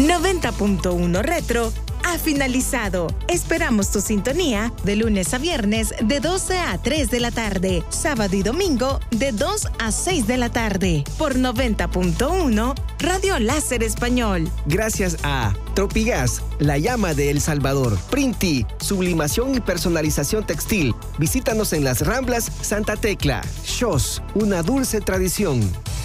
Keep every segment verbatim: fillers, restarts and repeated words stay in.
noventa punto uno Retro ha finalizado. Esperamos tu sintonía de lunes a viernes de doce a tres de la tarde, sábado y domingo de dos a seis de la tarde, por noventa punto uno Radio Láser Español. Gracias a Tropigas, la llama de El Salvador, Printi, sublimación y personalización textil. Visítanos en las Ramblas Santa Tecla. Shos, una dulce tradición.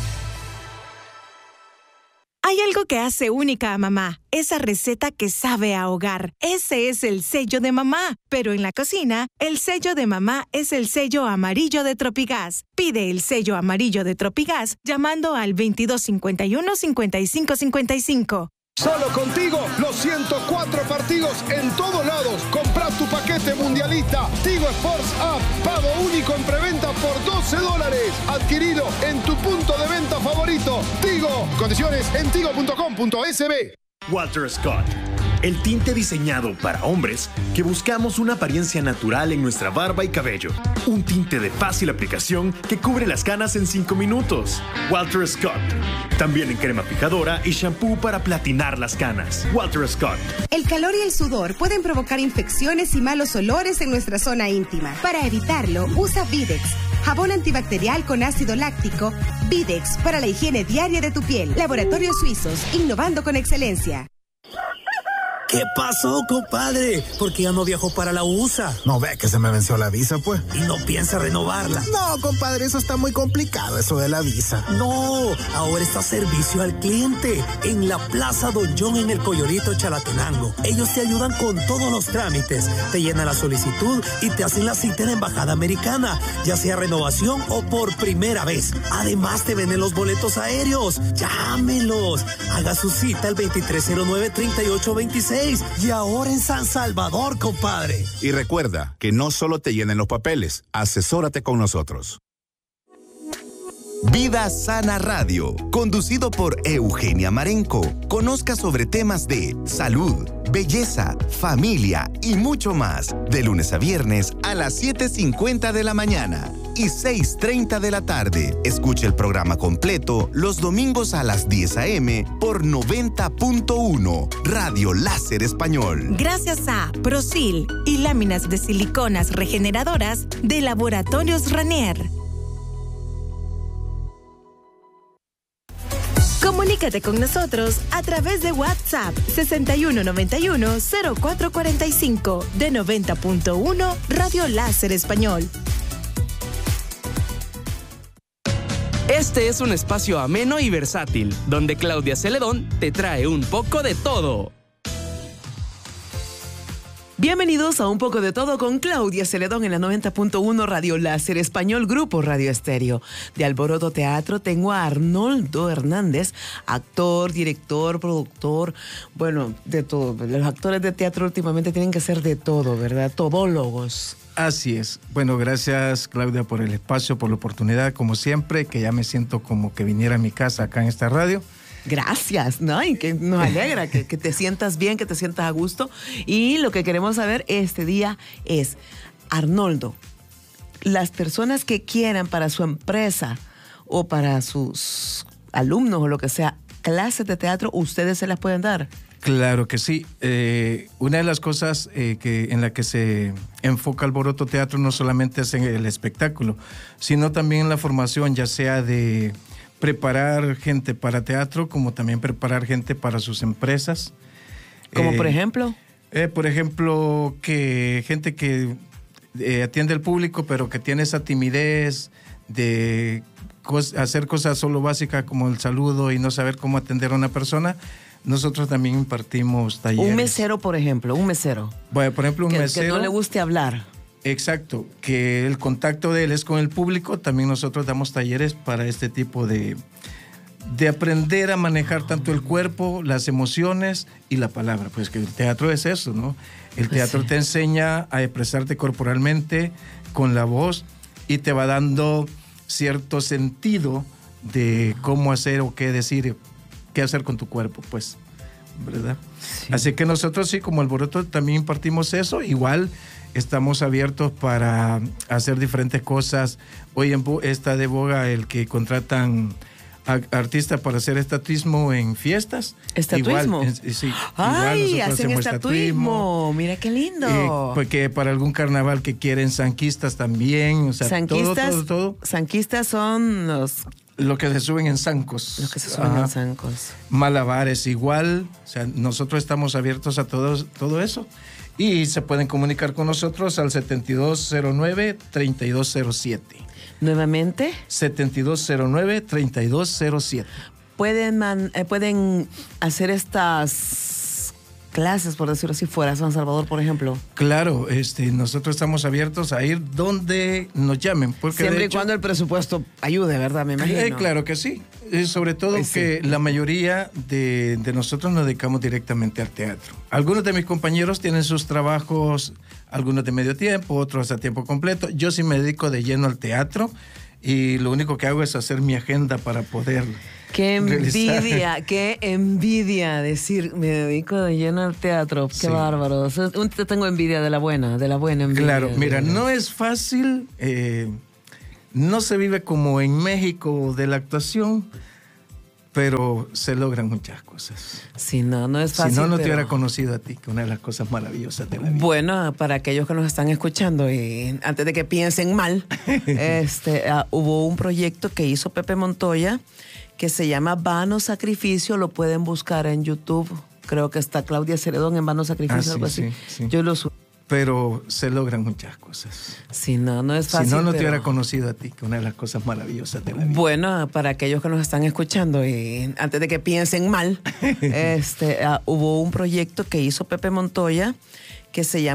Hay algo que hace única a mamá, esa receta que sabe a hogar. Ese es el sello de mamá. Pero en la cocina, el sello de mamá es el sello amarillo de Tropigas. Pide el sello amarillo de Tropigas llamando al veintidós cincuenta y uno, cincuenta y cinco cincuenta y cinco. Solo contigo, los ciento cuatro partidos en todos lados. Compra tu paquete mundialista. Tigo Sports App. Pago único en preventa por doce dólares. Adquirido en tu punto de venta favorito. Tigo. Condiciones en tigo punto com punto es be. Walter Scott. El tinte diseñado para hombres que buscamos una apariencia natural en nuestra barba y cabello. Un tinte de fácil aplicación que cubre las canas en cinco minutos. Walter Scott. También en crema fijadora y shampoo para platinar las canas. Walter Scott. El calor y el sudor pueden provocar infecciones y malos olores en nuestra zona íntima. Para evitarlo, usa Videx. Jabón antibacterial con ácido láctico. Videx para la higiene diaria de tu piel. Laboratorios Suizos, innovando con excelencia. ¿Qué pasó, compadre? ¿Por qué ya no viajó para la U S A? No ve que se me venció la visa, pues. ¿Y no piensa renovarla? No, compadre, eso está muy complicado, eso de la visa. No, ahora está servicio al cliente en la Plaza Don John en el Coyolito Chalatenango. Ellos te ayudan con todos los trámites, te llenan la solicitud y te hacen la cita en la Embajada Americana, ya sea renovación o por primera vez. Además, te venden los boletos aéreos. Llámelos. Haga su cita al veintitrés cero nueve, treinta y ocho veintiséis. Y ahora en San Salvador, compadre. Y recuerda que no solo te llenen los papeles, asesórate con nosotros. Vida Sana Radio, conducido por Eugenia Marenco. Conozca sobre temas de salud, belleza, familia y mucho más. De lunes a viernes a las siete cincuenta de la mañana y seis treinta de la tarde. Escuche el programa completo los domingos a las diez a eme por noventa punto uno Radio Láser Español. Gracias a Prosil y láminas de siliconas regeneradoras de Laboratorios Ranier. Comunícate con nosotros a través de WhatsApp sesenta y uno noventa y uno, cero cuatro cuarenta y cinco de noventa punto uno Radio Láser Español. Este es un espacio ameno y versátil, donde Claudia Celedón te trae un poco de todo. Bienvenidos a Un Poco de Todo con Claudia Celedón en la noventa punto uno Radio Láser Español, Grupo Radio Estéreo. De Alboroto Teatro tengo a Arnoldo Hernández, actor, director, productor, bueno, de todo. Los actores de teatro últimamente tienen que ser de todo, ¿verdad? Todólogos. Así es. Bueno, gracias, Claudia, por el espacio, por la oportunidad, como siempre, que ya me siento como que viniera a mi casa acá en esta radio. Gracias, ¿no? Y que nos alegra que, que te sientas bien, que te sientas a gusto. Y lo que queremos saber este día es, Arnoldo, las personas que quieran para su empresa o para sus alumnos o lo que sea, clases de teatro, ¿ustedes se las pueden dar? Claro que sí. Eh, una de las cosas eh, que, en la que se enfoca Alboroto Teatro no solamente es en el espectáculo, sino también en la formación, ya sea de preparar gente para teatro, como también preparar gente para sus empresas. ¿Como eh, por ejemplo? Eh, por ejemplo, que gente que eh, atiende al público, pero que tiene esa timidez de cos- hacer cosas solo básicas como el saludo y no saber cómo atender a una persona. Nosotros también impartimos talleres. Un mesero, por ejemplo, un mesero. Bueno, por ejemplo, un que, mesero. Que no le guste hablar. Exacto, que el contacto de él es con el público. También nosotros damos talleres para este tipo de, de aprender a manejar tanto el cuerpo, las emociones y la palabra. Pues que el teatro es eso, ¿no? El teatro sí. te enseña a expresarte corporalmente, con la voz, y te va dando cierto sentido de cómo hacer o qué decir, qué hacer con tu cuerpo, pues, ¿verdad? Sí. Así que nosotros sí, como Alboroto, también impartimos eso. Igual estamos abiertos para hacer diferentes cosas. Hoy en está de boga el que contratan artista para hacer estatuismo en fiestas. ¿Estatuismo? Igual, eh, sí, ¡ay! igual Hacen estatuismo. Mira qué lindo. Eh, porque para algún carnaval que quieren sanquistas también. O sea, sanquistas, todo, todo, todo. Sanquistas son los... Lo que se suben en zancos. Lo que se suben Ajá. en zancos. Malabares igual. O sea, nosotros estamos abiertos a todo, todo eso. Y se pueden comunicar con nosotros al setenta y dos cero nueve, treinta y dos cero siete. ¿Nuevamente? setenta y dos cero nueve, treinta y dos cero siete. ¿Pueden, man, eh, pueden hacer estas clases, por decirlo así, fuera de San Salvador, por ejemplo? Claro, este, nosotros estamos abiertos a ir donde nos llamen. Porque siempre hecho, y cuando el presupuesto ayude, ¿verdad? Me imagino. Eh, claro que sí. Eh, sobre todo pues que sí. La mayoría de, de nosotros nos dedicamos directamente al teatro. Algunos de mis compañeros tienen sus trabajos, algunos de medio tiempo, otros a tiempo completo. Yo sí me dedico de lleno al teatro y lo único que hago es hacer mi agenda para poder... Qué envidia, realizar. Qué envidia decir, me dedico de lleno al teatro. Qué sí. Bárbaro. Te tengo envidia de la buena, de la buena envidia. Claro, mira, no es fácil, eh, no se vive como en México de la actuación, pero se logran muchas cosas. Sí, no, no es fácil. Si no, no pero... te hubiera conocido a ti, que una de las cosas maravillosas de la vida. Bueno, para aquellos que nos están escuchando, y antes de que piensen mal, este, uh, hubo un proyecto que hizo Pepe Montoya, que se llama Vano Sacrificio, lo pueden buscar en YouTube. Creo que está Claudia Celedón en Vano Sacrificio, ah, sí, algo así. Sí, sí. Yo lo subo. Pero se logran muchas cosas. Sí, no, no es fácil. Si no, no pero... te hubiera conocido a ti, que una de las cosas maravillosas de la vida. Bueno, para aquellos que nos están escuchando, y antes de que piensen mal, este, uh, hubo un proyecto que hizo Pepe Montoya, que se llama